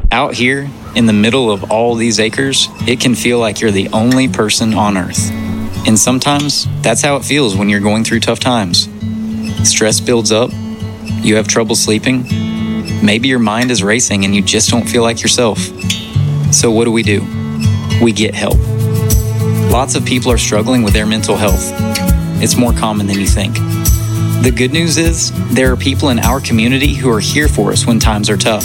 Out here, in the middle of all these acres, it can feel like you're the only person on Earth. And sometimes, that's how it feels when you're going through tough times. Stress builds up, you have trouble sleeping, maybe your mind is racing and you just don't feel like yourself. So what do? We get help. Lots of people are struggling with their mental health. It's more common than you think. The good news is, there are people in our community who are here for us when times are tough.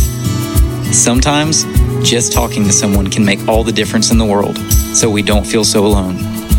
Sometimes, just talking to someone can make all the difference in the world, so we don't feel so alone.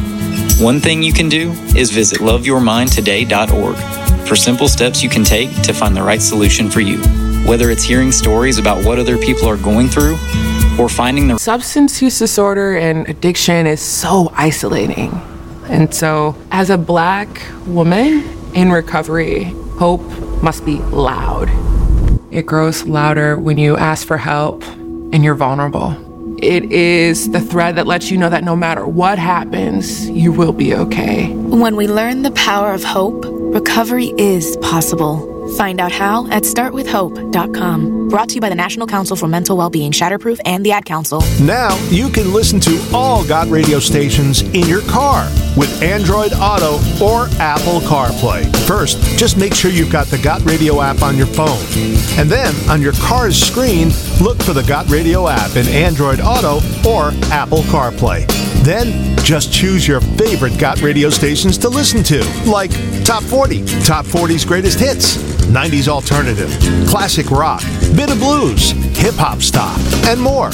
One thing you can do is visit loveyourmindtoday.org for simple steps you can take to find the right solution for you. Whether it's hearing stories about what other people are going through, or finding the substance use disorder and addiction is so isolating. And so, as a Black woman in recovery, hope must be loud. It grows louder when you ask for help and you're vulnerable. It is the thread that lets you know that no matter what happens, you will be okay. When we learn the power of hope, recovery is possible. Find out how at startwithhope.com. Brought to you by the National Council for Mental Wellbeing, Shatterproof, and the Ad Council. Now you can listen to all GOT radio stations in your car with Android Auto or Apple CarPlay. First, just make sure you've got the GOT radio app on your phone. And then, on your car's screen, look for the GOT radio app in Android Auto or Apple CarPlay. Then, just choose your favorite GOT radio stations to listen to, like Top 40, Top 40's Greatest Hits, 90s Alternative, Classic Rock, Bit of Blues, Hip Hop Stop, and more.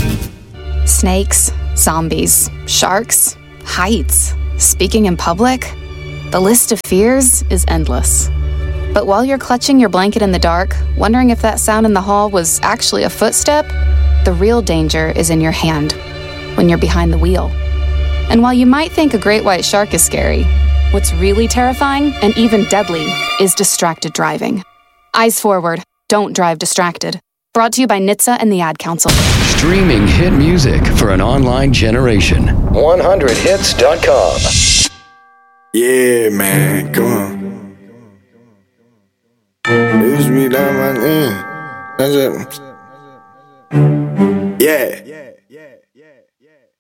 Snakes, zombies, sharks, heights, speaking in public. The list of fears is endless. But while you're clutching your blanket in the dark, wondering if that sound in the hall was actually a footstep, the real danger is in your hand, when you're behind the wheel. And while you might think a great white shark is scary, what's really terrifying and even deadly is distracted driving. Eyes forward, don't drive distracted. Brought to you by NHTSA and the Ad Council. Streaming hit music for an online generation. 100hits.com. Yeah, man, come on. Lose me down my name. That's it. Yeah.